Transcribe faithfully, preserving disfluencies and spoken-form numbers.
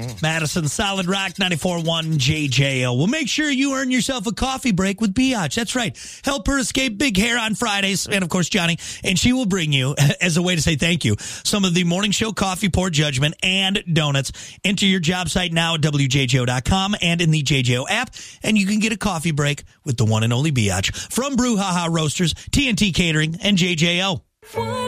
Madison, Solid Rock, ninety-four point one J J O. Well, make sure you earn yourself a coffee break with Biatch. That's right. Help her escape big hair on Fridays, and of course, Johnny. And she will bring you, as a way to say thank you, some of the morning show coffee, poor judgment, and donuts. Enter your job site now at W J J O dot com and in the J J O app, and you can get a coffee break with the one and only Biatch. From Brouhaha Roasters, T N T Catering, and J J O.